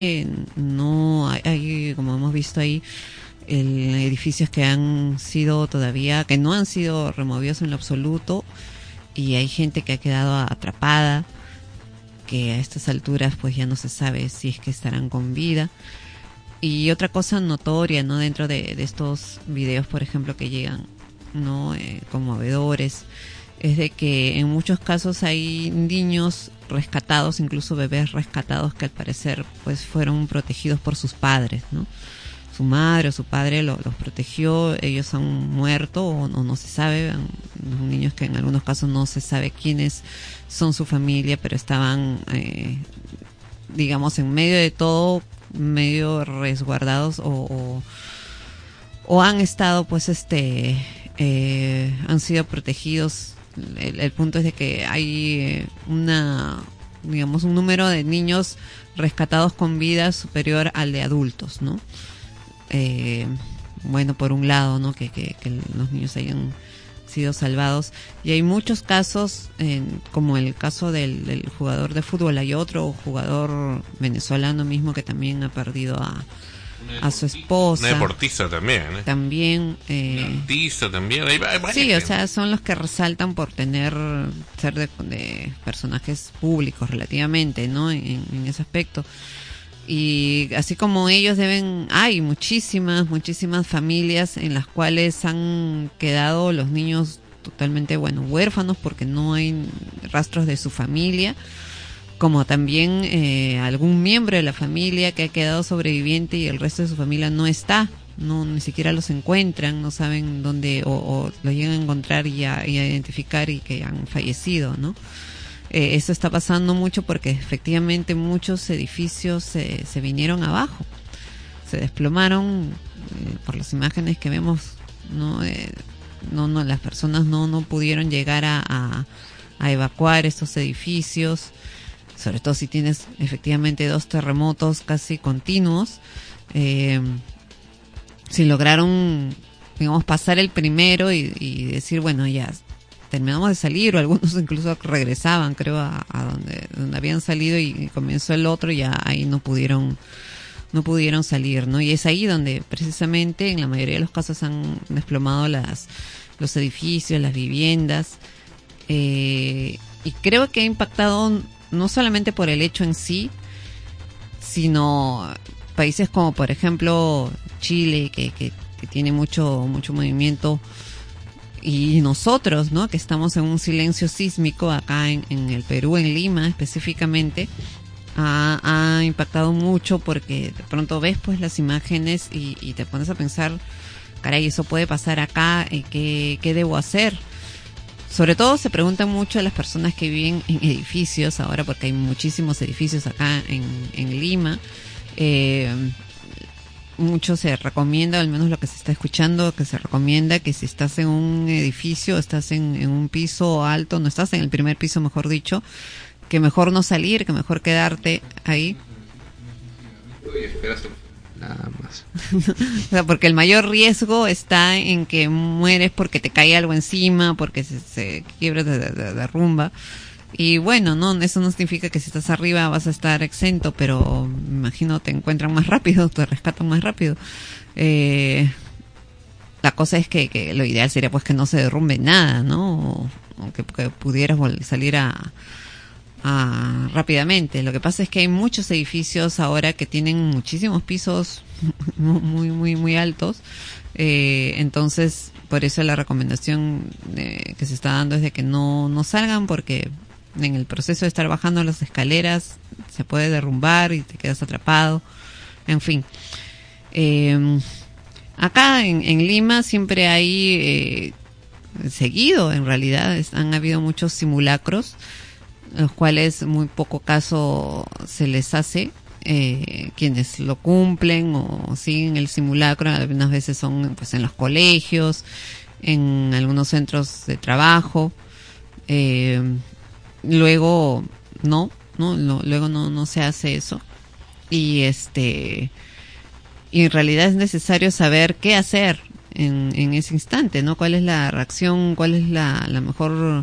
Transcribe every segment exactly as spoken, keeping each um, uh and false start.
Eh, no hay, hay, como hemos visto ahí, el, edificios que han sido todavía, que no han sido removidos en lo absoluto, y hay gente que ha quedado atrapada, que a estas alturas pues ya no se sabe si es que estarán con vida. Y otra cosa notoria, ¿no? Dentro de, de estos videos, por ejemplo, que llegan, ¿no? Eh, conmovedores, es de que en muchos casos hay niños rescatados, incluso bebés rescatados, que al parecer pues fueron protegidos por sus padres, ¿no? Su madre o su padre lo, los protegió, ellos han muerto o no, no se sabe, han, niños que en algunos casos no se sabe quiénes son su familia, pero estaban, eh, digamos, en medio de todo, medio resguardados o, o, o han estado, pues, este, eh, han sido protegidos. El, el punto es de que hay una, digamos, un número de niños rescatados con vida superior al de adultos, ¿no? Eh, bueno, por un lado, ¿no? Que, que, que los niños hayan sido salvados. Y hay muchos casos, eh, como el caso del, del jugador de fútbol. Hay otro jugador venezolano mismo que también ha perdido a, a su esposa. Una deportista también, ¿eh? También. Eh, Una artista también. Hay, hay sí, gente. O sea, son los que resaltan por tener, ser de, de personajes públicos relativamente, ¿no? En, en ese aspecto. Y así como ellos deben, hay muchísimas, muchísimas familias en las cuales han quedado los niños totalmente, bueno, huérfanos porque no hay rastros de su familia, como también eh, algún miembro de la familia que ha quedado sobreviviente y el resto de su familia no está, no ni siquiera los encuentran, no saben dónde, o, o los llegan a encontrar y a, y a identificar y que han fallecido, ¿no? Eh, eso está pasando mucho porque efectivamente muchos edificios se, se vinieron abajo, se desplomaron, eh, por las imágenes que vemos, no, eh, no, no, las personas no, no pudieron llegar a, a, a evacuar estos edificios, sobre todo si tienes efectivamente dos terremotos casi continuos. Eh, si lograron, digamos, pasar el primero y, y decir, bueno, ya terminamos de salir, o algunos incluso regresaban, creo, a, a donde, donde habían salido y comenzó el otro, y ya ahí no pudieron, no pudieron salir, ¿no? Y es ahí donde precisamente en la mayoría de los casos han desplomado las, los edificios, las viviendas, eh, y creo que ha impactado no solamente por el hecho en sí, sino países como por ejemplo Chile, que, que, que tiene mucho, mucho movimiento, y nosotros, ¿no? Que estamos en un silencio sísmico acá en, en el Perú, en Lima específicamente, ha, ha impactado mucho porque de pronto ves pues las imágenes y, y te pones a pensar, caray, eso puede pasar acá, ¿y qué, qué debo hacer? Sobre todo se preguntan mucho a las personas que viven en edificios ahora, porque hay muchísimos edificios acá en, en Lima. Eh, mucho se recomienda, al menos lo que se está escuchando, que se recomienda que si estás en un edificio, estás en, en un piso alto, no estás en el primer piso, mejor dicho, que mejor no salir, que mejor quedarte ahí. Nada más. O sea, porque el mayor riesgo está en que mueres porque te cae algo encima, porque se, se quiebra, de, de, de derrumba. Y bueno, no, eso no significa que si estás arriba vas a estar exento, pero me imagino te encuentran más rápido, te rescatan más rápido. Eh, la cosa es que, que lo ideal sería pues que no se derrumbe nada, ¿no? O, o que, que pudieras salir a, a rápidamente. Lo que pasa es que hay muchos edificios ahora que tienen muchísimos pisos muy, muy, muy altos. Eh, entonces, por eso la recomendación eh, que se está dando es de que no, no salgan, porque en el proceso de estar bajando las escaleras se puede derrumbar y te quedas atrapado, en fin. Eh, acá en, en Lima siempre hay, eh, seguido en realidad, es, han habido muchos simulacros, los cuales muy poco caso se les hace. Eh, quienes lo cumplen o siguen el simulacro algunas veces son pues en los colegios, en algunos centros de trabajo. Eh, luego no, no, no luego no, no se hace eso, y este y en realidad es necesario saber qué hacer en, en ese instante, ¿no? Cuál es la reacción, cuál es la, la mejor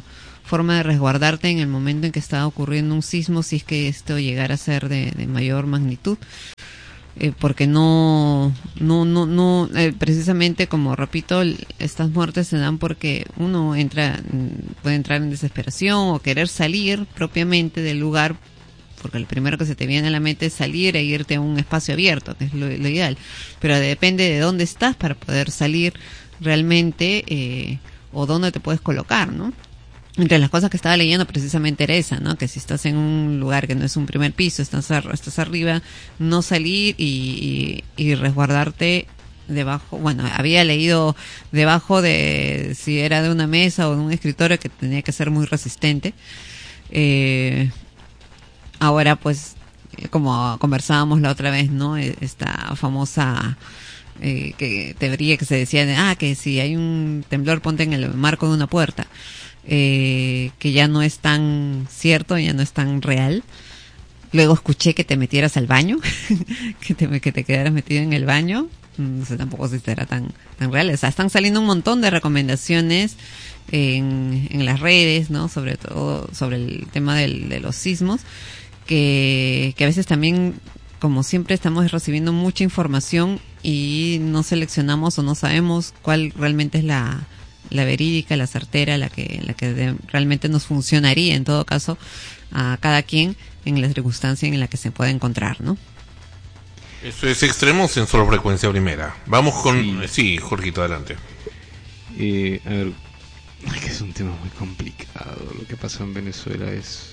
forma de resguardarte en el momento en que está ocurriendo un sismo, si es que esto llegara a ser de, de mayor magnitud. Eh, porque no, no, no, no, eh, precisamente como repito, estas muertes se dan porque uno entra, puede entrar en desesperación o querer salir propiamente del lugar, porque lo primero que se te viene a la mente es salir e irte a un espacio abierto, que es lo, lo ideal, pero depende de dónde estás para poder salir realmente, eh, o dónde te puedes colocar, ¿no? Entre las cosas que estaba leyendo precisamente era esa, ¿no? Que si estás en un lugar que no es un primer piso, estás, ar- estás arriba, no salir y, y, y resguardarte debajo. Bueno, había leído debajo de, si era de una mesa o de un escritorio, que tenía que ser muy resistente. Eh, ahora, pues, como conversábamos la otra vez, ¿no? Esta famosa eh, que teoría que se decía, de, ah, que si hay un temblor, ponte en el marco de una puerta. Eh, que ya no es tan cierto, ya no es tan real. Luego escuché que te metieras al baño, que te que te quedaras metido en el baño. No sé tampoco si será tan tan real. O sea, están saliendo un montón de recomendaciones en, en las redes, ¿no? Sobre todo sobre el tema del, de los sismos, que, que a veces también, como siempre, estamos recibiendo mucha información y no seleccionamos o no sabemos cuál realmente es la la verídica, la certera, la que la que de, realmente nos funcionaría en todo caso a cada quien en la circunstancia en la que se pueda encontrar, ¿no? Eso es extremos en solo frecuencia primera. Vamos con... Sí, sí Jorgito, adelante. Eh, a ver, es que es un tema muy complicado. Lo que pasó en Venezuela es...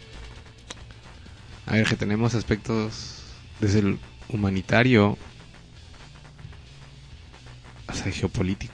A ver, que tenemos aspectos desde el humanitario hasta el geopolítico.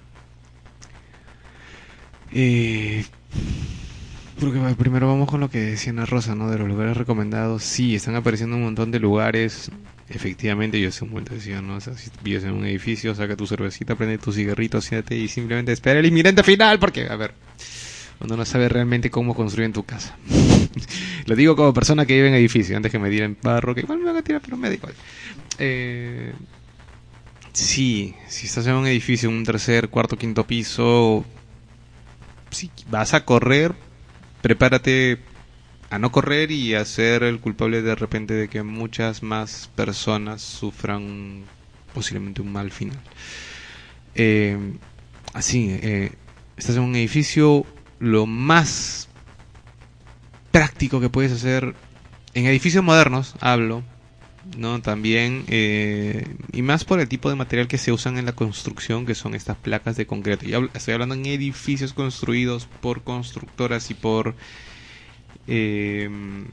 Eh, porque primero vamos con lo que decía Ana Rosa, ¿no? De los lugares recomendados. Sí, están apareciendo un montón de lugares. Efectivamente, yo hace un momento decía, ¿no? O sea, si vives en un edificio, saca tu cervecita, prende tu cigarrito, siéntate y simplemente espera el inminente final, porque, a ver, uno no sabe realmente cómo construir en tu casa. Lo digo como persona que vive en edificio, antes que me tiren barro, que igual me van a tirar, pero me da igual. Eh, sí, si estás en un edificio, en un tercer, cuarto, quinto piso... Si vas a correr, prepárate a no correr y a ser el culpable de repente de que muchas más personas sufran posiblemente un mal final. Eh, así, eh, estás en un edificio, lo más práctico que puedes hacer, en edificios modernos, hablo, ¿no? También, eh, y más por el tipo de material que se usan en la construcción, que son estas placas de concreto. Ya estoy hablando en edificios construidos por constructoras y por eh,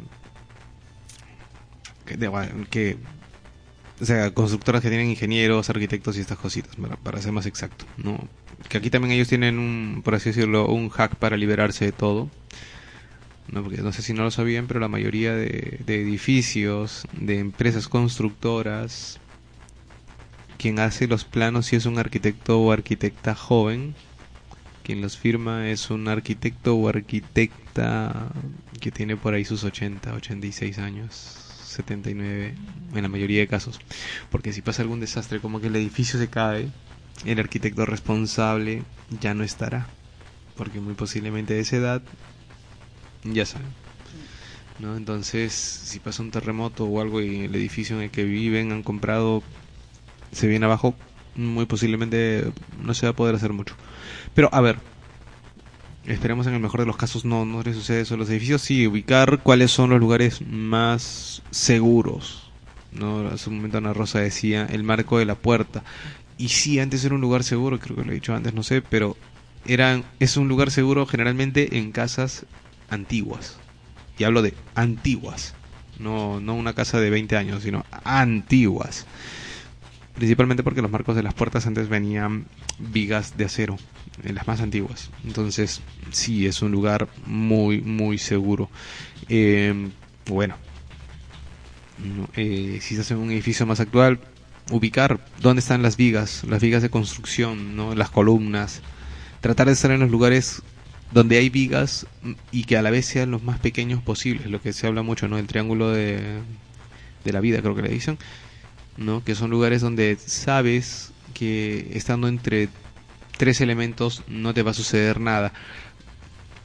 que, de, que o sea, constructoras que tienen ingenieros, arquitectos y estas cositas, para, para ser más exacto, ¿no? Que aquí también ellos tienen un, por así decirlo, un hack para liberarse de todo. No, porque no sé si no lo sabían, pero la mayoría de, de edificios, de empresas constructoras, quien hace los planos si es un arquitecto o arquitecta joven, quien los firma es un arquitecto o arquitecta que tiene por ahí sus ochenta, ochenta y seis años, setenta y nueve, en la mayoría de casos. Porque si pasa algún desastre, como que el edificio se cae, el arquitecto responsable ya no estará, porque muy posiblemente de esa edad, ya saben, ¿no? Entonces, si pasa un terremoto o algo y el edificio en el que viven han comprado se viene abajo, muy posiblemente no se va a poder hacer mucho. Pero a ver, esperemos en el mejor de los casos no no les sucede eso a los edificios. Sí, ubicar cuáles son los lugares más seguros, ¿no? Hace un momento Ana Rosa decía el marco de la puerta, y sí, antes era un lugar seguro, creo que lo he dicho antes, no sé, pero eran es un lugar seguro generalmente en casas antiguas, y hablo de antiguas, no no una casa de veinte años, sino antiguas, principalmente porque los marcos de las puertas antes venían vigas de acero, en las más antiguas. Entonces sí, es un lugar muy muy seguro. Eh, bueno, eh, si estás en un edificio más actual, ubicar dónde están las vigas, las vigas de construcción, ¿no? Las columnas, tratar de estar en los lugares donde hay vigas y que a la vez sean los más pequeños posibles, lo que se habla mucho, ¿no? El triángulo de, de la vida, creo que le dicen, ¿no? Que son lugares donde sabes que estando entre tres elementos no te va a suceder nada.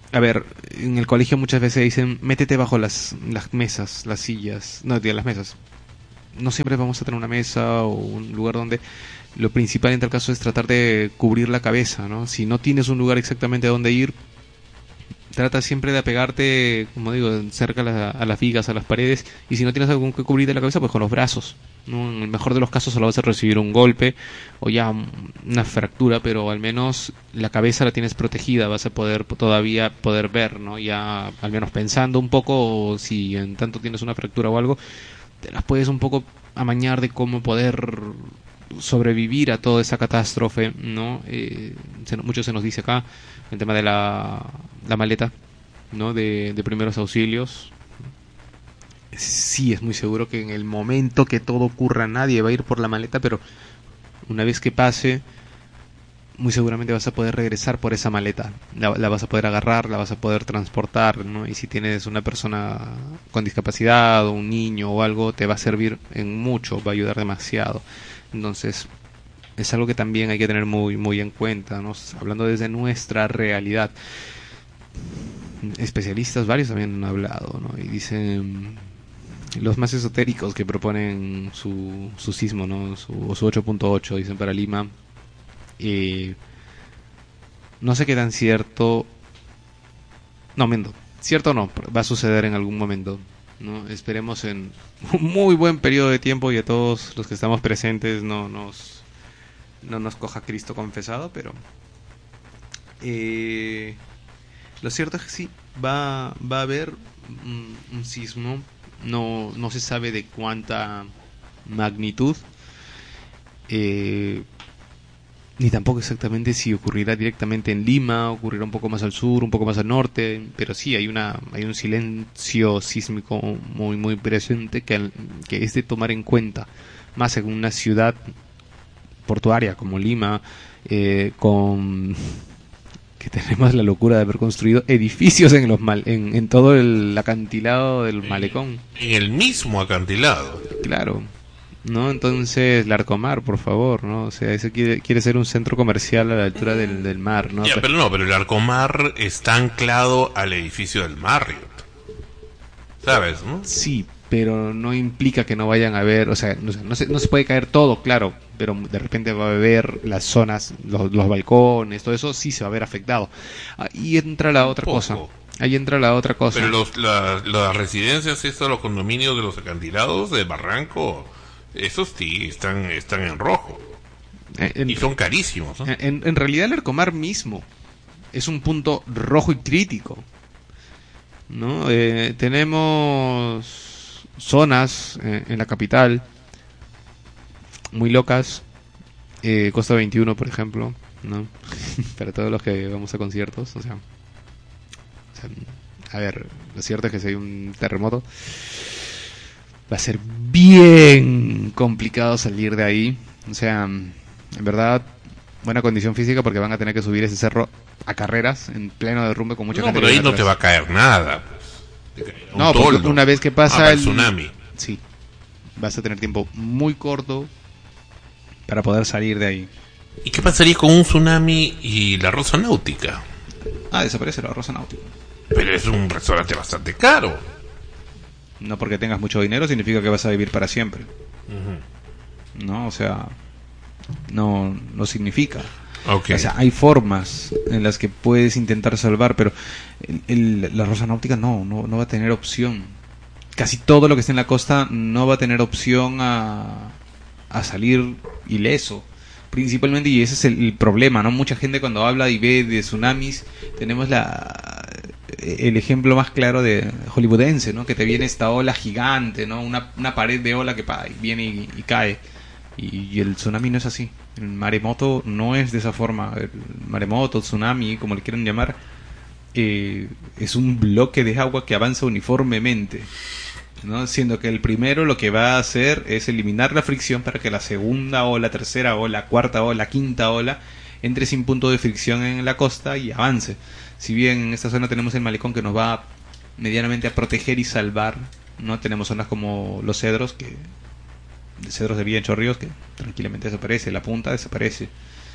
A ver, en el colegio muchas veces dicen, métete bajo las, las mesas, las sillas, no, tío, las mesas. No siempre vamos a tener una mesa o un lugar donde lo principal en tal caso es tratar de cubrir la cabeza, ¿no? Si no tienes un lugar exactamente a donde ir, trata siempre de apegarte, como digo, cerca a, la, a las vigas, a las paredes, y si no tienes algo que cubrirte la cabeza, pues con los brazos, ¿no? En el mejor de los casos solo vas a recibir un golpe o ya una fractura, pero al menos la cabeza la tienes protegida, vas a poder todavía poder ver, ¿no? Ya al menos pensando un poco, o si en tanto tienes una fractura o algo, te las puedes un poco amañar de cómo poder sobrevivir a toda esa catástrofe, ¿no? Eh, se, mucho se nos dice acá el tema de la, la maleta, ¿no? De, de primeros auxilios. Sí, es muy seguro que en el momento que todo ocurra nadie va a ir por la maleta, pero una vez que pase, muy seguramente vas a poder regresar por esa maleta. La, la vas a poder agarrar, la vas a poder transportar, ¿no? Y si tienes una persona con discapacidad o un niño o algo, te va a servir en mucho, va a ayudar demasiado. Entonces, es algo que también hay que tener muy muy en cuenta, ¿no? Hablando desde nuestra realidad. Especialistas varios también han hablado, ¿no? Y dicen los más esotéricos que proponen su, su sismo, ¿no? Su, su ocho punto ocho, dicen para Lima. Eh, no sé qué tan cierto. No, miento. Cierto o no, va a suceder en algún momento, ¿no? Esperemos en un muy buen periodo de tiempo y a todos los que estamos presentes no nos no nos coja Cristo confesado, pero eh, lo cierto es que sí va va a haber un, un sismo. No no se sabe de cuánta magnitud, eh, ni tampoco exactamente si ocurrirá directamente en Lima, ocurrirá un poco más al sur, un poco más al norte, pero sí hay una hay un silencio sísmico muy muy presente que, que es de tomar en cuenta, más en una ciudad portuaria como Lima, eh, con que tenemos la locura de haber construido edificios en los mal, en, en todo el acantilado del malecón. En el mismo acantilado. Claro. ¿No? Entonces, Larcomar, por favor, ¿no? O sea, ese quiere, quiere ser un centro comercial a la altura del, del mar, ¿no? Ya, pero no, pero el Larcomar está anclado al edificio del Marriott. ¿Sabes, no? Sí, pero no implica que no vayan a ver, o sea, no, no, se, no se puede caer todo, claro, pero de repente va a haber las zonas, los, los balcones, todo eso sí se va a ver afectado. Ahí entra la otra cosa. Ahí entra la otra cosa. Pero los, la, las residencias, estos, los condominios de los acantilados de Barranco, esos sí están están en rojo. En, y son carísimos, ¿no? En, en realidad el Larcomar mismo es un punto rojo y crítico, ¿no? Eh, tenemos zonas eh, en la capital muy locas, eh, Costa veintiuno, por ejemplo, ¿no? Para todos los que vamos a conciertos, o sea, o sea, a ver, lo cierto es que si hay un terremoto va a ser bien complicado salir de ahí. O sea, en verdad, buena condición física porque van a tener que subir ese cerro a carreras en pleno derrumbe con mucha no, gente. No, pero ahí no te va a caer nada. Un no, porque una vez que pasa ah, el tsunami. Sí, vas a tener tiempo muy corto para poder salir de ahí. ¿Y qué pasaría con un tsunami y la Rosa Náutica? Ah, desaparece la Rosa Náutica. Pero es un restaurante bastante caro. No porque tengas mucho dinero significa que vas a vivir para siempre. Uh-huh. No, o sea, no, no significa. Okay. O sea, hay formas en las que puedes intentar salvar, pero el, el, la Rosa Náutica no, no, no va a tener opción. Casi todo lo que esté en la costa no va a tener opción a, a salir ileso. Principalmente, y ese es el, el problema, ¿no? Mucha gente cuando habla y ve de tsunamis, tenemos la el ejemplo más claro de hollywoodense, ¿no? Que te viene esta ola gigante, ¿no? Una, una pared de ola que pa, viene y, y cae. Y, y el tsunami no es así. El maremoto no es de esa forma. El maremoto, tsunami, como le quieran llamar, eh, es un bloque de agua que avanza uniformemente, ¿no? Siendo que el primero lo que va a hacer es eliminar la fricción para que la segunda ola, tercera ola, cuarta ola, quinta ola entre sin punto de fricción en la costa y avance. Si bien en esta zona tenemos el malecón que nos va medianamente a proteger y salvar, no tenemos zonas como los cedros, que cedros de Villa en Chorrillos, que tranquilamente desaparece, la punta desaparece,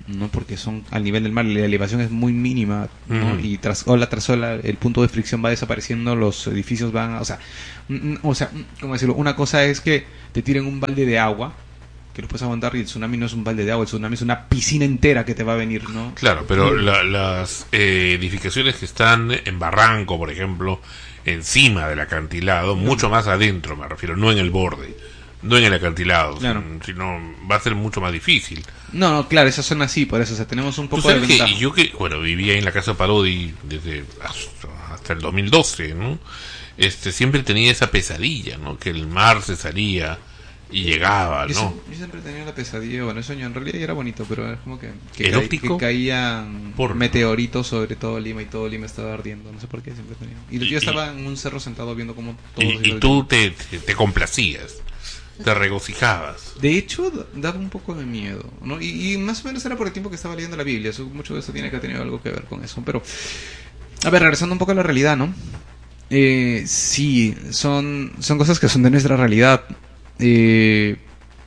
no, porque son al nivel del mar, la elevación es muy mínima, ¿no? Mm. Y tras ola tras ola el punto de fricción va desapareciendo, los edificios van, o sea, mm, o sea, ¿cómo decirlo? Una cosa es que te tiren un balde de agua que lo puedes aguantar, y el tsunami no es un balde de agua, el tsunami es una piscina entera que te va a venir, ¿no? Claro, pero la, las eh, edificaciones que están en Barranco, por ejemplo, encima del acantilado, mucho más adentro me refiero, no en el borde, no en el acantilado, claro, sino va a ser mucho más difícil. No, no, claro, esas son así, por eso, o sea, tenemos un poco de ventaja. Que yo que, bueno, vivía en la casa Parodi desde hasta, hasta el dos mil doce, ¿no? Este, siempre tenía esa pesadilla, ¿no? Que el mar se salía y llegaba, ¿no? Yo, yo siempre tenía la pesadilla, bueno, el sueño en realidad ya era bonito, pero es como que, que, ca que caían por... meteoritos sobre todo Lima y todo Lima estaba ardiendo, no sé por qué siempre tenía. Y, y yo estaba en un cerro sentado viendo cómo todo. Y, y tú te, te, te complacías, te regocijabas. De hecho, daba un poco de miedo, ¿no? Y, y más o menos era por el tiempo que estaba leyendo la Biblia, eso, mucho de eso tiene que tener algo que ver con eso, pero a ver, regresando un poco a la realidad, ¿no? Eh, sí, son, son cosas que son de nuestra realidad. Eh,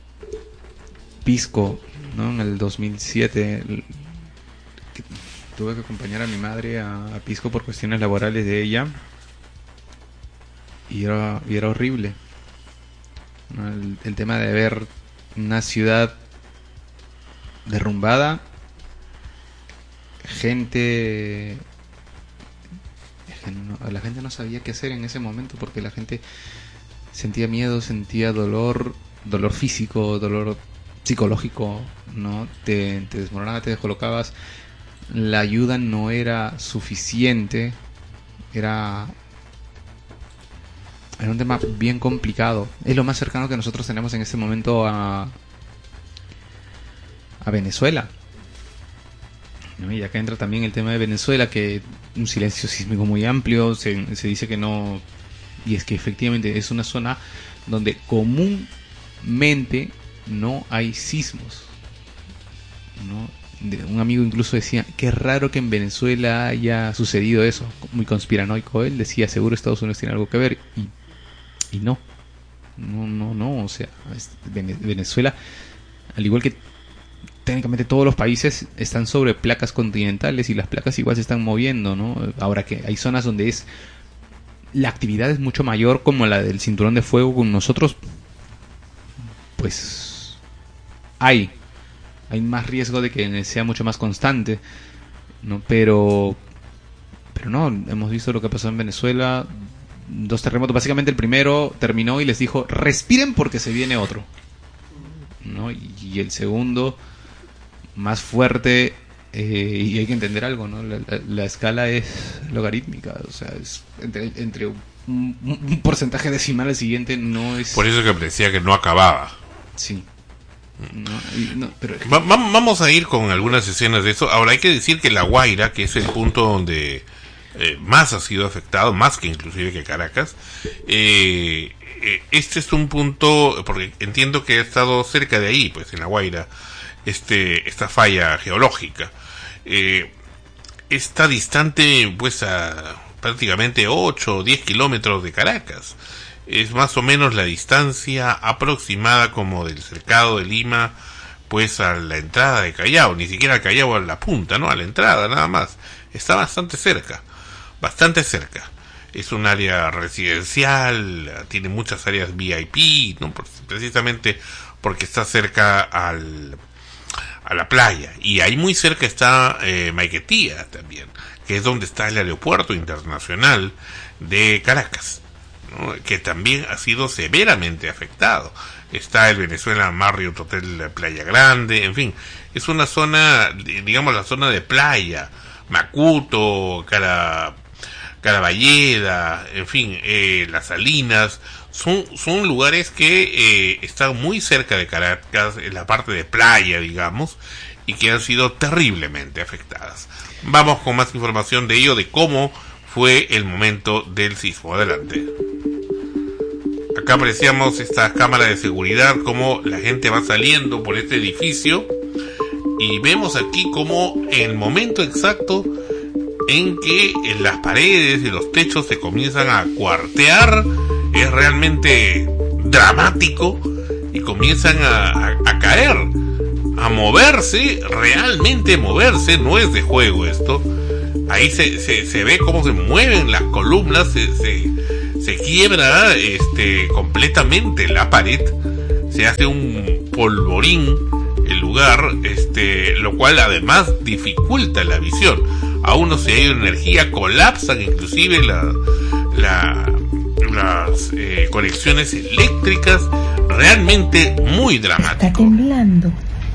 Pisco, ¿no? En el dos mil siete el, que tuve que acompañar a mi madre a, a Pisco por cuestiones laborales de ella, y era, y era horrible, ¿no? el, el tema de ver una ciudad derrumbada, gente, no, la gente no sabía qué hacer en ese momento, porque la gente sentía miedo, sentía dolor, dolor físico, dolor psicológico, ¿no? Te, te desmoronabas, te descolocabas, la ayuda no era suficiente, era era un tema bien complicado. Es lo más cercano que nosotros tenemos en este momento a a Venezuela, ¿no? Y acá entra también el tema de Venezuela, que un silencio sísmico muy amplio, se, se dice que no, y es que efectivamente es una zona donde comúnmente no hay sismos, ¿no? De, un amigo incluso decía, qué raro que en Venezuela haya sucedido eso, muy conspiranoico él, decía, seguro Estados Unidos tiene algo que ver, y, y no, no, no, no, o sea, Venezuela, al igual que técnicamente todos los países, están sobre placas continentales y las placas igual se están moviendo, ¿no? Ahora que hay zonas donde es la actividad es mucho mayor, como la del cinturón de fuego con nosotros, pues hay hay más riesgo de que sea mucho más constante, ¿no? Pero pero no, hemos visto lo que pasó en Venezuela, dos terremotos, básicamente el primero terminó y les dijo, respiren porque se viene otro, ¿no? Y, y el segundo más fuerte, eh, y hay que entender algo, ¿no? La, la, la escala es logarítmica, o sea, es entre, entre un, un porcentaje decimal al siguiente, no es... Por eso que decía que no acababa. Sí. No, y, no, pero... Va, va, vamos a ir con algunas escenas de eso. Ahora hay que decir que La Guaira, que es el punto donde eh, más ha sido afectado, más que inclusive que Caracas, eh, eh, este es un punto, porque entiendo que ha estado cerca de ahí, pues en La Guaira, este esta falla geológica. Eh, está distante, pues, a prácticamente ocho o diez kilómetros de Caracas. Es más o menos la distancia aproximada como del cercado de Lima, pues, a la entrada de Callao. Ni siquiera a Callao, a la punta, ¿no? A la entrada, nada más. Está bastante cerca, bastante cerca. Es un área residencial, tiene muchas áreas V I P, ¿no? Precisamente porque está cerca al a la playa, y ahí muy cerca está eh, Maiquetía también, que es donde está el aeropuerto internacional de Caracas, ¿no? Que también ha sido severamente afectado. Está el Venezuela Marriott Hotel Playa Grande, en fin, es una zona, digamos la zona de playa, Macuto, Cara, Caraballeda, en fin, eh, Las Salinas, son, son lugares que eh, están muy cerca de Caracas, en la parte de playa, digamos, y que han sido terriblemente afectadas. Vamos con más información de ello, de cómo fue el momento del sismo. Adelante. Acá apreciamos esta cámara de seguridad, cómo la gente va saliendo por este edificio, y vemos aquí cómo el momento exacto en que en las paredes y los techos se comienzan a cuartear es realmente dramático, y comienzan a, a, a caer a moverse, realmente moverse, no es de juego esto. Ahí se, se, se ve cómo se mueven las columnas, se, se, se quiebra este, completamente la pared, se hace un polvorín el lugar, este, lo cual además dificulta la visión. Aún no se ha ido energía, colapsan inclusive la, la, las eh, conexiones eléctricas, realmente muy dramático. Está temblando.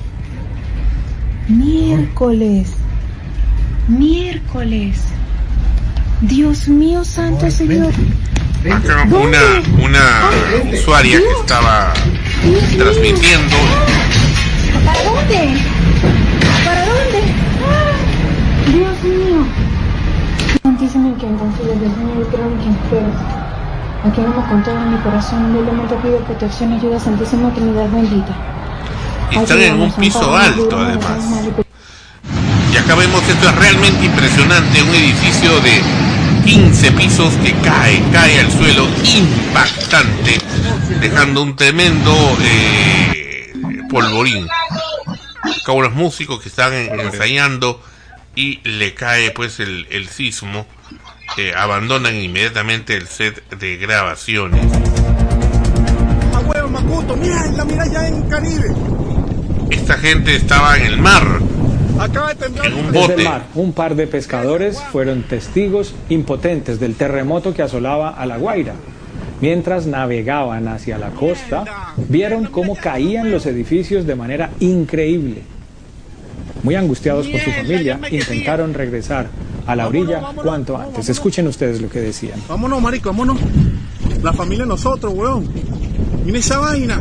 Miércoles. Miércoles. Dios mío, santo Señor. Acá una, una usuaria que estaba transmitiendo. ¿Para dónde? ¿Para dónde? ¡Ah! Dios mío. Santísimo que encontré Dios mío, yo creo en quien espero. Aquí vamos con todo mi corazón, humildemente pido protección y ayuda, Santísima Trinidad bendita. Y están en un piso alto además. Y acá vemos, esto es realmente impresionante, un edificio de quince pisos que cae, cae al suelo, impactante, dejando un tremendo eh, polvorín. Acá unos músicos que están en, ensayando y le cae pues el, el sismo, eh, abandonan inmediatamente el set de grabaciones. Abuelo Macuto, mira, mira ya en Caribe. Esta gente estaba en el mar, en un bote. Desde el mar, un par de pescadores fueron testigos impotentes del terremoto que asolaba a La Guaira. Mientras navegaban hacia la costa, vieron cómo caían los edificios de manera increíble. Muy angustiados por su familia, intentaron regresar a la orilla cuanto antes. Escuchen ustedes lo que decían. Vámonos, marico, vámonos. La familia de nosotros, weón. Mira esa vaina.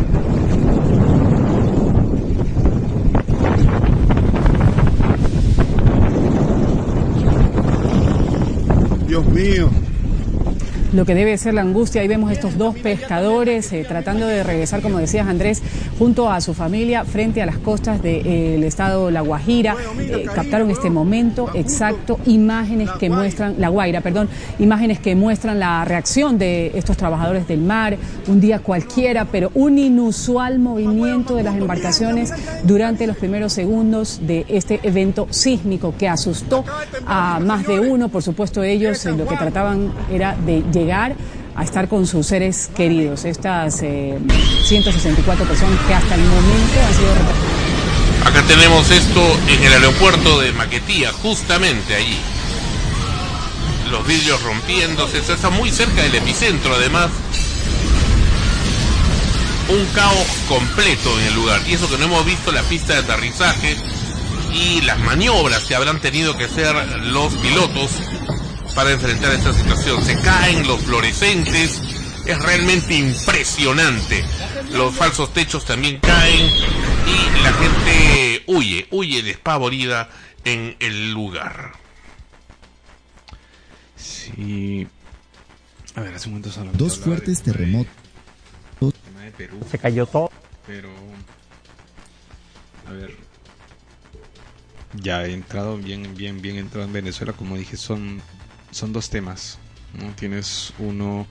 Dios mío. Lo que debe ser la angustia. Ahí vemos estos dos pescadores eh, tratando de regresar, como decías Andrés, junto a su familia frente a las costas del de, eh, estado La Guajira. Eh, captaron este momento exacto, imágenes que muestran, La Guaira, perdón, imágenes que muestran la reacción de estos trabajadores del mar. Un día cualquiera, pero un inusual movimiento de las embarcaciones durante los primeros segundos de este evento sísmico que asustó a más de uno. Por supuesto, ellos eh, lo que trataban era de llegar llegar a estar con sus seres queridos. Estas eh, ciento sesenta y cuatro personas que hasta el momento han sido repatriadas. Acá tenemos esto en el aeropuerto de Maquetía, justamente allí. Los vidrios rompiéndose, esto está muy cerca del epicentro además. Un caos completo en el lugar, y eso que no hemos visto la pista de aterrizaje y las maniobras que habrán tenido que hacer los pilotos para enfrentar esta situación. Se caen los fluorescentes, es realmente impresionante. Los falsos techos también caen y la gente huye, huye despavorida en el lugar. Sí. A ver, hace un momento solo Dos fuertes de, terremotos. De, de Perú. Se cayó todo. Pero, a ver, ya he entrado bien, bien, bien entrado en Venezuela. Como dije, son Son dos temas, ¿no? Tienes uno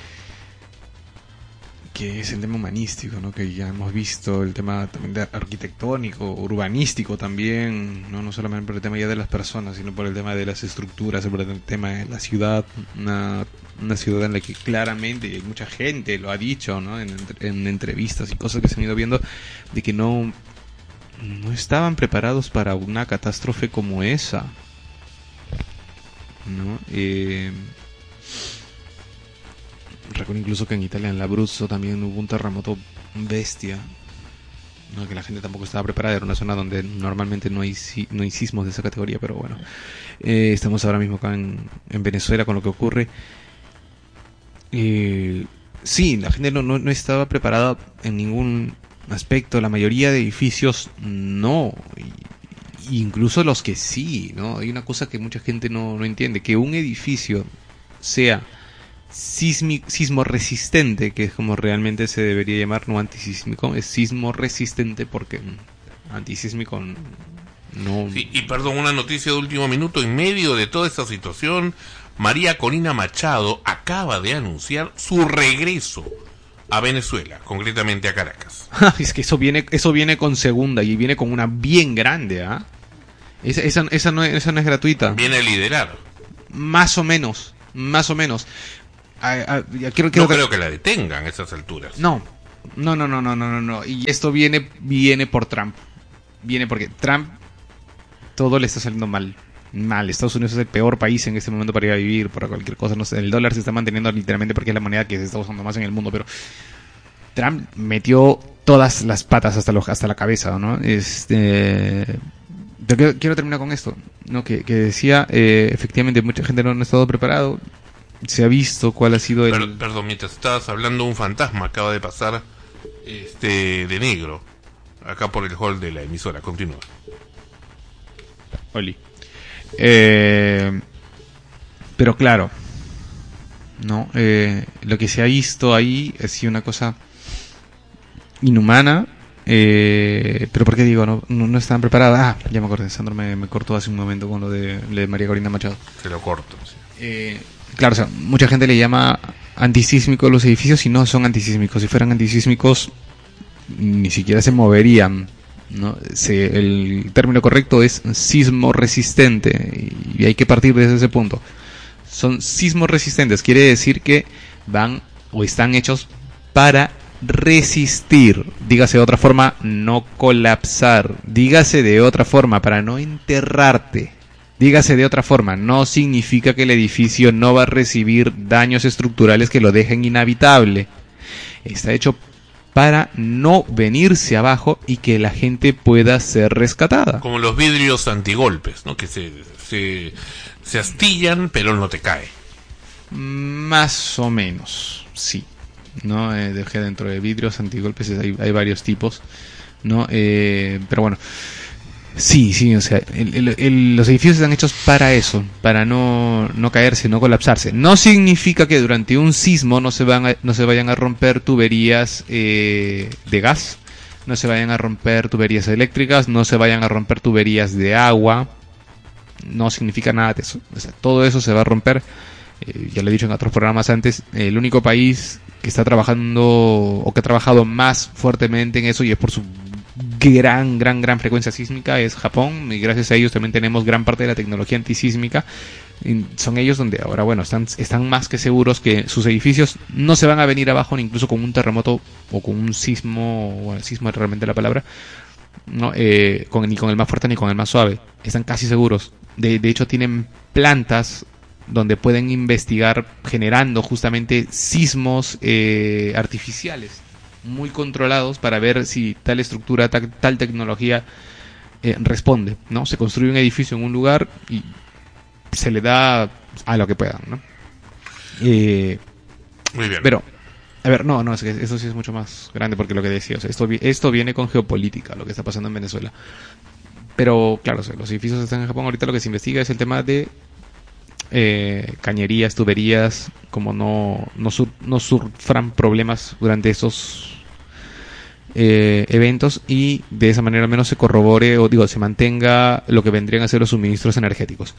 que es el tema humanístico, ¿no? Que ya hemos visto, el tema también de arquitectónico, urbanístico también, no no solamente por el tema ya de las personas, sino por el tema de las estructuras, por el tema de la ciudad, una, una ciudad en la que claramente mucha gente lo ha dicho, ¿no? En, en entrevistas y cosas que se han ido viendo, de que no, no estaban preparados para una catástrofe como esa, ¿no? Eh, recuerdo incluso que en Italia, en Abruzzo, también hubo un terremoto bestia, ¿no? Que la gente tampoco estaba preparada. Era una zona donde normalmente no hay no hay sismos de esa categoría, pero bueno, eh, estamos ahora mismo acá en, en Venezuela con lo que ocurre. Eh, sí, la gente no, no, no estaba preparada en ningún aspecto. La mayoría de edificios no, incluso los que sí, ¿no? Hay una cosa que mucha gente no, no entiende, que un edificio sea sismi, sismo resistente, que es como realmente se debería llamar, no antisísmico, es sismo resistente, porque antisísmico no... Sí, y perdón, una noticia de último minuto, en medio de toda esta situación, María Corina Machado acaba de anunciar su regreso a Venezuela, concretamente a Caracas. Es que eso viene, eso viene con segunda y viene con una bien grande, ¿ah? ¿eh? Esa, esa, esa, no es, esa no es gratuita. Viene a liderar. Más o menos, más o menos. A, a, ya quiero, no quiero creo que la detengan a esas alturas. No, no, no, no, no, no, no, no. Y esto viene, viene por Trump. Viene porque Trump todo le está saliendo mal. Mal. Estados Unidos es el peor país en este momento para ir a vivir, para cualquier cosa. No sé, el dólar se está manteniendo literalmente porque es la moneda que se está usando más en el mundo, pero Trump metió todas las patas hasta, lo, hasta la cabeza, ¿no? Este... Pero quiero, quiero terminar con esto, ¿no? Que, que decía, eh, efectivamente, mucha gente no ha estado preparado. Se ha visto cuál ha sido el... Per, perdón, mientras estabas hablando, un fantasma acaba de pasar este de negro acá por el hall de la emisora. Continúa. Oli. Eh, pero claro, no, eh, lo que se ha visto ahí ha sido una cosa inhumana. Eh, pero ¿por qué digo? No, no, no estaban preparadas. Ah, ya me acordé. Sandro me, me cortó hace un momento con lo de, lo de María Corina Machado. Se lo corto. Sí. Eh, claro, o sea, mucha gente le llama antisísmicos los edificios y no son antisísmicos. Si fueran antisísmicos, ni siquiera se moverían, ¿no? Se, el término correcto es sismo resistente y hay que partir desde ese punto. Son sismos resistentes, quiere decir que van o están hechos para resistir, dígase de otra forma, no colapsar, dígase de otra forma, para no enterrarte, dígase de otra forma, no significa que el edificio no va a recibir daños estructurales que lo dejen inhabitable. Está hecho para no venirse abajo y que la gente pueda ser rescatada. Como los vidrios antigolpes, ¿no? Que se, se, se astillan, pero no te cae. Más o menos, sí. ¿No? Eh, dejé dentro de vidrios antigolpes, hay, hay varios tipos, ¿no? Eh, pero bueno, sí, sí, o sea, el, el, el, los edificios están hechos para eso, para no, no caerse, no colapsarse. No significa que durante un sismo no se, van a, no se vayan a romper tuberías eh, de gas, no se vayan a romper tuberías eléctricas, no se vayan a romper tuberías de agua. No significa nada de eso. O sea, todo eso se va a romper. Eh, ya lo he dicho en otros programas antes, el único país que está trabajando o que ha trabajado más fuertemente en eso, y es por su gran, gran, gran frecuencia sísmica, es Japón, y gracias a ellos también tenemos gran parte de la tecnología antisísmica. Y son ellos donde ahora, bueno, están, están más que seguros que sus edificios no se van a venir abajo, ni incluso con un terremoto o con un sismo, bueno, sismo es realmente la palabra, no, eh, con, ni con el más fuerte ni con el más suave. Están casi seguros. De, de hecho, tienen plantas donde pueden investigar generando justamente sismos eh, artificiales muy controlados para ver si tal estructura, tal, tal tecnología eh, responde, ¿no? Se construye un edificio en un lugar y se le da a lo que puedan, ¿no? Eh, Muy bien. Pero, a ver, no, no, es que eso sí es mucho más grande, porque lo que decía, o sea, esto, esto viene con geopolítica, lo que está pasando en Venezuela. Pero, claro, o sea, los edificios están en Japón, ahorita lo que se investiga es el tema de Eh, cañerías, tuberías, como no no, sur, no sufran problemas durante esos eh, eventos, y de esa manera al menos se corrobore o digo se mantenga lo que vendrían a ser los suministros energéticos.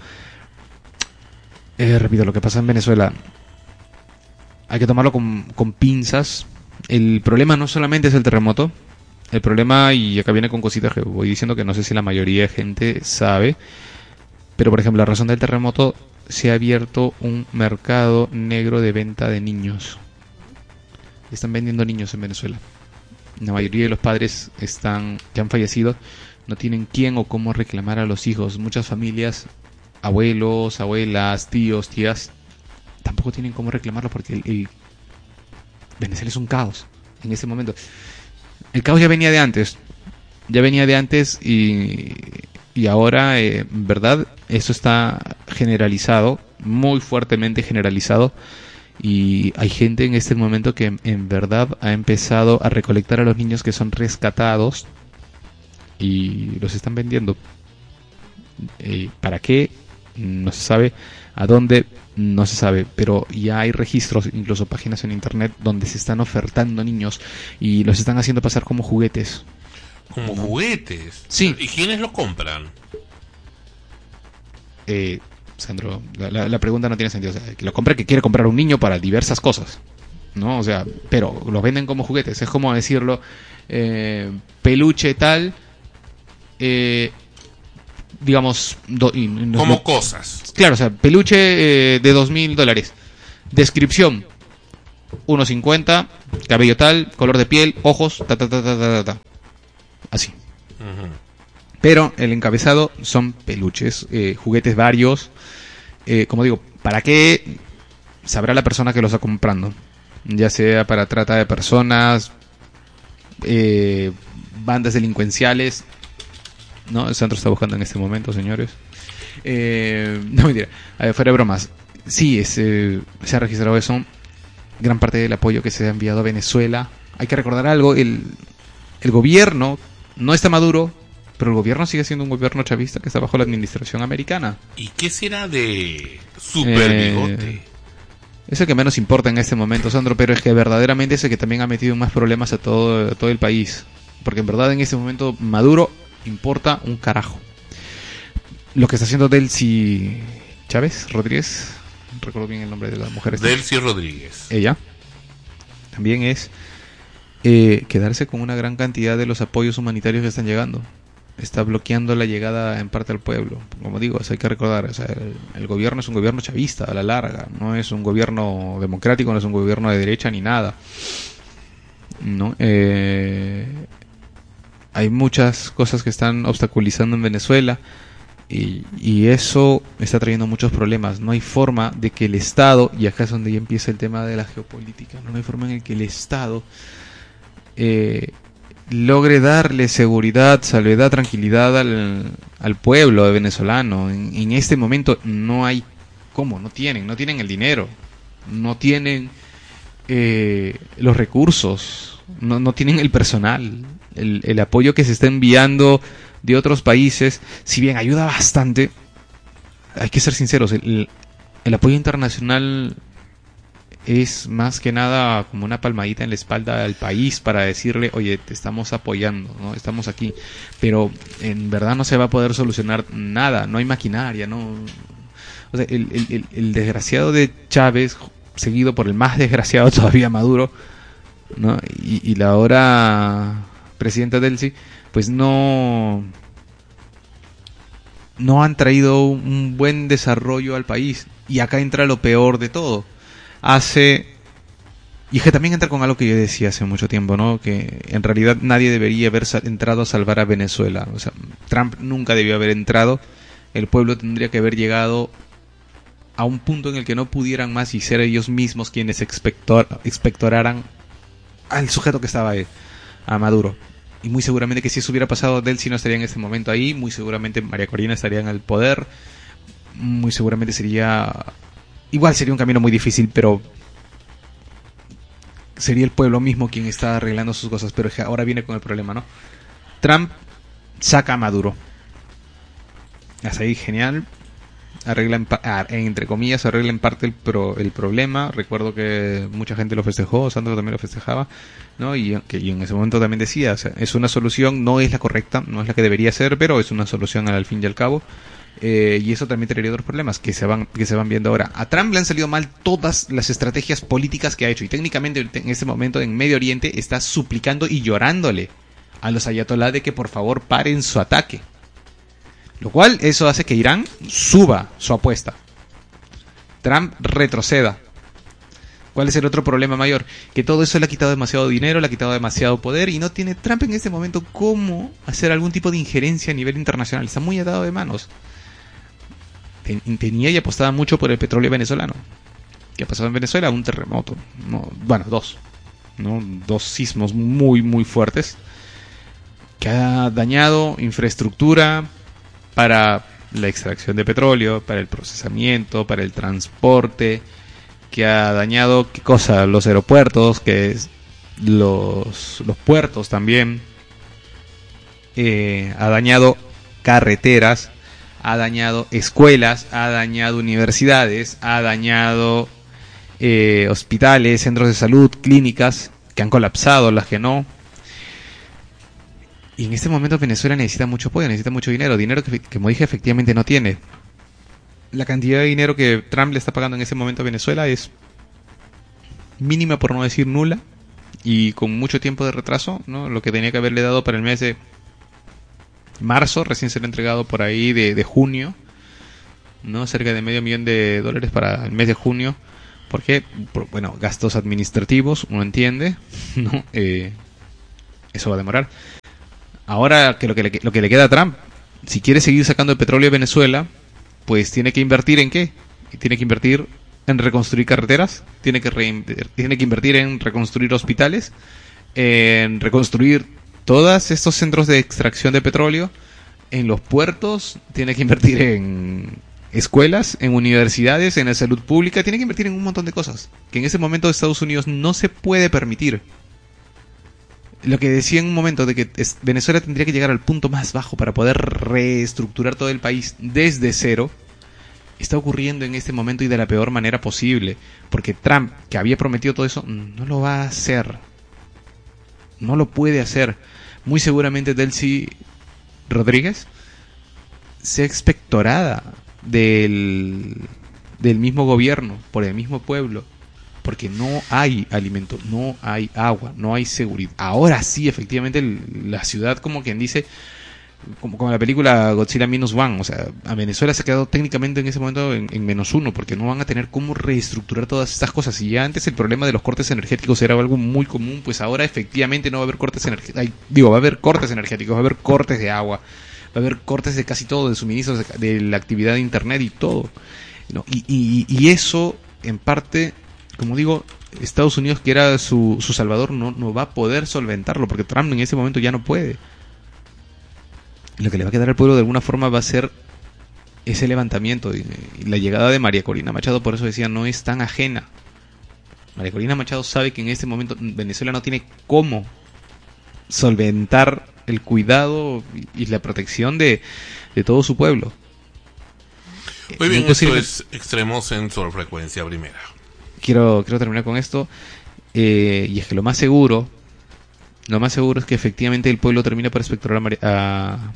Eh, repito, lo que pasa en Venezuela hay que tomarlo con, con pinzas. El problema no solamente es el terremoto, el problema, y acá viene con cositas que voy diciendo que no sé si la mayoría de gente sabe, pero por ejemplo, la razón del terremoto, se ha abierto un mercado negro de venta de niños. Están vendiendo niños en Venezuela. La mayoría de los padres están que han fallecido no tienen quién o cómo reclamar a los hijos. Muchas familias, abuelos, abuelas, tíos, tías, tampoco tienen cómo reclamarlo porque el, el Venezuela es un caos en este momento. El caos ya venía de antes. Ya venía de antes y... Y ahora, eh, en verdad, eso está generalizado, muy fuertemente generalizado. Y hay gente en este momento que en verdad ha empezado a recolectar a los niños que son rescatados y los están vendiendo. Eh, ¿Para qué? No se sabe. ¿A dónde? No se sabe. Pero ya hay registros, incluso páginas en internet, donde se están ofertando niños y los están haciendo pasar como juguetes. Como ¿no? Juguetes. Sí. ¿Y quiénes lo compran? Eh, Sandro, la, la, la pregunta no tiene sentido. O sea, que lo compra que quiere comprar un niño para diversas cosas. ¿no? O sea, pero los venden como juguetes. Es como decirlo, eh, peluche tal, eh, digamos... Do, y, como lo, cosas. Claro, o sea, peluche eh, de dos mil dólares. Descripción, uno cincuenta, cabello tal, color de piel, ojos, ta, ta, ta, ta, ta, ta. Así. Uh-huh. Pero el encabezado son peluches, eh, juguetes varios. Eh, como digo, ¿para qué? Sabrá la persona que lo está comprando. Ya sea para trata de personas, eh, bandas delincuenciales. No, Sandro está buscando en este momento, señores. Eh, no, mentira. A ver, fuera de bromas. Sí, es, eh, se ha registrado eso. Gran parte del apoyo que se ha enviado a Venezuela. Hay que recordar algo. El, el gobierno no está maduro, pero el gobierno sigue siendo un gobierno chavista que está bajo la administración americana. ¿Y qué será de Super Bigote? Eh, es el que menos importa en este momento, Sandro, pero es que verdaderamente es el que también ha metido más problemas a todo, a todo el país. Porque en verdad en este momento Maduro importa un carajo. Lo que está haciendo Delcy Chávez Rodríguez, recuerdo bien el nombre de la mujer. Delcy Rodríguez. Ella también es eh, quedarse con una gran cantidad de los apoyos humanitarios que están llegando. Está bloqueando la llegada en parte al pueblo. Como digo, eso hay que recordar. O sea, el, el gobierno es un gobierno chavista a la larga. No es un gobierno democrático, no es un gobierno de derecha ni nada. No, eh, hay muchas cosas que están obstaculizando en Venezuela. Y, y eso está trayendo muchos problemas. No hay forma de que el Estado, y acá es donde ya empieza el tema de la geopolítica, no hay forma en el que el Estado eh, logre darle seguridad, salvedad, tranquilidad al, al pueblo venezolano. En, en este momento no hay cómo, no tienen, no tienen el dinero, no tienen eh, los recursos, no, no tienen el personal, el, el apoyo que se está enviando de otros países, si bien ayuda bastante, hay que ser sinceros, el, el apoyo internacional es más que nada como una palmadita en la espalda al país para decirle, oye, te estamos apoyando, ¿no? Estamos aquí, pero en verdad no se va a poder solucionar nada, no hay maquinaria, no, o sea, el, el, el, el desgraciado de Chávez, seguido por el más desgraciado todavía Maduro, ¿no? Y, y la ahora presidenta Delcy, pues no no han traído un buen desarrollo al país. Y acá entra lo peor de todo. Hace... Y es que también entra con algo que yo decía hace mucho tiempo, ¿no? Que en realidad nadie debería haber entrado a salvar a Venezuela. O sea, Trump nunca debió haber entrado. El pueblo tendría que haber llegado a un punto en el que no pudieran más y ser ellos mismos quienes expector, expectoraran al sujeto que estaba ahí, a Maduro. Y muy seguramente que si eso hubiera pasado, Delcy no estaría en este momento ahí. Muy seguramente María Corina estaría en el poder. Muy seguramente sería... Igual sería un camino muy difícil, pero... sería el pueblo mismo quien está arreglando sus cosas. Pero ahora viene con el problema, ¿no? Trump saca a Maduro. Hasta ahí, genial. Arregla en pa- entre comillas, arregla en parte el, pro- el problema. Recuerdo que mucha gente lo festejó, Sandro también lo festejaba, ¿no? Y, que, y en ese momento también decía, o sea, es una solución, no es la correcta, no es la que debería ser, pero es una solución al fin y al cabo. Eh, y eso también traería otros problemas que se van que se van viendo ahora. A Trump le han salido mal todas las estrategias políticas que ha hecho, y técnicamente en este momento en Medio Oriente está suplicando y llorándole a los ayatolá de que por favor paren su ataque. Lo cual, eso hace que Irán suba su apuesta. Trump retroceda. ¿Cuál es el otro problema mayor? Que todo eso le ha quitado demasiado dinero, le ha quitado demasiado poder, y no tiene Trump en este momento cómo hacer algún tipo de injerencia a nivel internacional. Está muy atado de manos. Tenía y apostaba mucho por el petróleo venezolano. ¿Qué ha pasado en Venezuela? Un terremoto. No, bueno, dos. ¿no? Dos sismos muy, muy fuertes. Que ha dañado infraestructura para la extracción de petróleo, para el procesamiento, para el transporte, que ha dañado, ¿qué cosa? Los aeropuertos, que es los, los puertos también, eh, ha dañado carreteras, ha dañado escuelas, ha dañado universidades, ha dañado eh, hospitales, centros de salud, clínicas, que han colapsado, las que no. Y en este momento Venezuela necesita mucho apoyo, necesita mucho dinero, dinero que, que como dije, efectivamente no tiene. La cantidad de dinero que Trump le está pagando en este momento a Venezuela es mínima, por no decir nula, y con mucho tiempo de retraso, ¿no? Lo que tenía que haberle dado para el mes de marzo, recién se le ha entregado por ahí de, de junio, ¿no? Cerca de medio millón de dólares para el mes de junio. ¿Por qué? Por, bueno, gastos administrativos, uno entiende, ¿no? Eh, eso va a demorar. Ahora, que lo que, le, lo que le queda a Trump, si quiere seguir sacando el petróleo de Venezuela, pues tiene que invertir ¿en qué? Tiene que invertir en reconstruir carreteras, tiene que, re, tiene que invertir en reconstruir hospitales, en reconstruir todos estos centros de extracción de petróleo, en los puertos, tiene que invertir en escuelas, en universidades, en la salud pública, tiene que invertir en un montón de cosas que en ese momento Estados Unidos no se puede permitir. Lo que decía en un momento de que Venezuela tendría que llegar al punto más bajo para poder reestructurar todo el país desde cero, está ocurriendo en este momento y de la peor manera posible, porque Trump, que había prometido todo eso, no lo va a hacer, no lo puede hacer. Muy seguramente Delcy Rodríguez sea expectorada del, del mismo gobierno, por el mismo pueblo, porque no hay alimento, no hay agua, no hay seguridad. Ahora sí, efectivamente, la ciudad, como quien dice, como, como la película Godzilla Minus One, o sea, a Venezuela se ha quedado técnicamente en ese momento en, en menos uno, porque no van a tener cómo reestructurar todas estas cosas. Y ya antes el problema de los cortes energéticos era algo muy común, pues ahora efectivamente no va a haber cortes energéticos, digo, va a haber cortes energéticos, va a haber cortes de agua, va a haber cortes de casi todo, de suministros, de, de la actividad de internet y todo, ¿no? Y, y, y eso, en parte, como digo, Estados Unidos, que era su, su salvador, no, no va a poder solventarlo, porque Trump en ese momento ya no puede. Lo que le va a quedar al pueblo de alguna forma va a ser ese levantamiento. Y, y la llegada de María Corina Machado, por eso decía, no es tan ajena. María Corina Machado sabe que en este momento Venezuela no tiene cómo solventar el cuidado y, y la protección de, de todo su pueblo. Muy bien, esto es Extremos en Sol Frecuencia Primera. Quiero, quiero terminar con esto, eh, y es que lo más seguro, lo más seguro es que efectivamente el pueblo termine por expectorar a, María, a,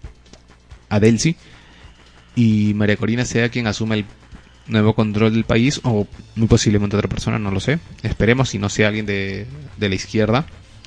a Delcy, y María Corina sea quien asuma el nuevo control del país, o muy posiblemente otra persona, no lo sé. Esperemos, si no sea alguien de, de la izquierda.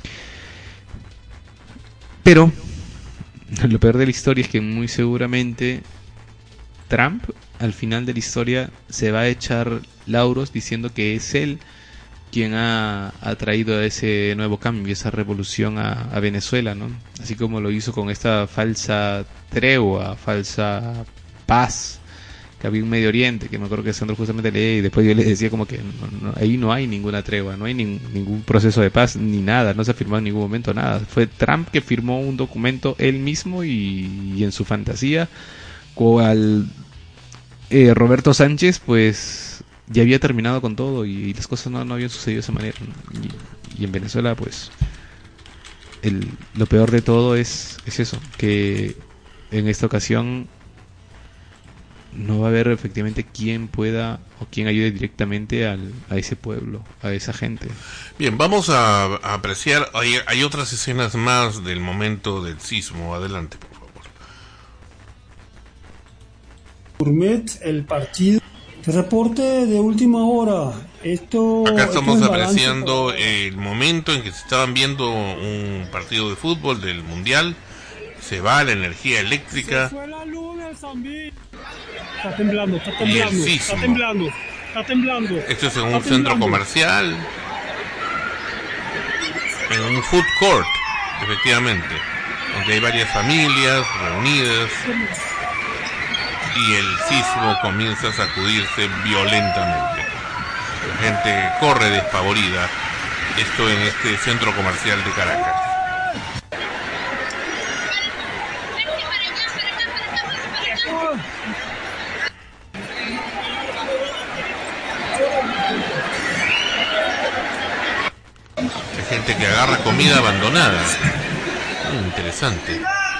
Pero lo peor de la historia es que muy seguramente Trump, al final de la historia, se va a echar lauros diciendo que es él quien ha, ha traído ese nuevo cambio, esa revolución a, a Venezuela, ¿no? Así como lo hizo con esta falsa tregua, falsa paz que había en Medio Oriente, que me acuerdo que Sandro justamente leía, y después yo le decía como que no, no, ahí no hay ninguna tregua, no hay ni, ningún proceso de paz, ni nada, no se ha firmado en ningún momento nada. Fue Trump que firmó un documento él mismo y, y en su fantasía, cual eh, Roberto Sánchez pues ya había terminado con todo, y, y las cosas no, no habían sucedido de esa manera. Y, y en Venezuela pues el, lo peor de todo es, es eso, que en esta ocasión no va a haber efectivamente quien pueda o quien ayude directamente al, a ese pueblo, a esa gente. Bien, vamos a, a apreciar, hay, hay otras escenas más del momento del sismo. Adelante, por favor. Gourmet, el partido. Reporte de última hora. Esto. Acá estamos esto apreciando el momento en que se estaban viendo un partido de fútbol del Mundial. Se va la energía eléctrica. Se fue la luz del Zambí. Está temblando, está temblando, Y el sismo. está temblando, está temblando. Esto es en un está centro temblando. comercial, en un food court, efectivamente, donde hay varias familias reunidas, y el sismo comienza a sacudirse violentamente. La gente corre despavorida. Esto en este centro comercial de Caracas. Hay gente que agarra comida abandonada. Muy interesante.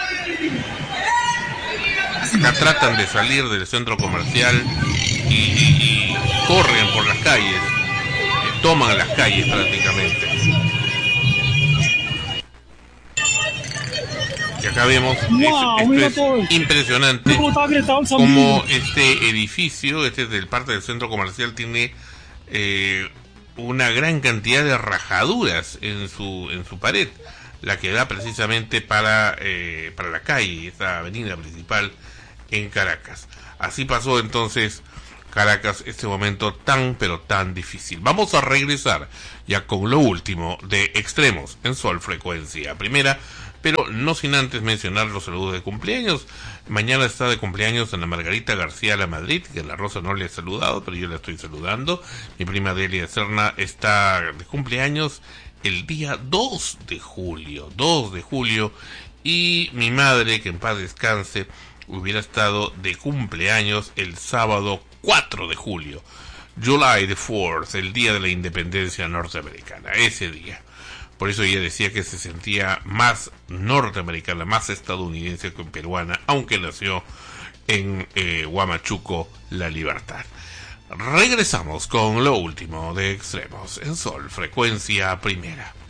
Acá tratan de salir del centro comercial y, y, y corren por las calles, eh, toman las calles prácticamente. Y acá vemos, Wow, es, mira esto todo. es impresionante ¿Cómo está gritando el Zambí? como este edificio, este es del parte del centro comercial, tiene eh, una gran cantidad de rajaduras en su en su pared, la que da precisamente para eh, para la calle, esta avenida principal en Caracas. Así pasó entonces Caracas, este momento tan pero tan difícil. Vamos a regresar ya con lo último de Extremos en Sol Frecuencia Primera, pero no sin antes mencionar los saludos de cumpleaños. Mañana está de cumpleaños Ana Margarita García La Madrid, que la Rosa no le ha saludado, pero yo la estoy saludando. Mi prima Delia Serna está de cumpleaños el día dos de julio, dos de julio, y mi madre, que en paz descanse, hubiera estado de cumpleaños el sábado cuatro de julio, July the fourth, el día de la independencia norteamericana, ese día. Por eso ella decía que se sentía más norteamericana, más estadounidense que peruana, aunque nació en eh, Huamachuco, La Libertad. Regresamos con lo último de Extremos en Sol Frecuencia Primera.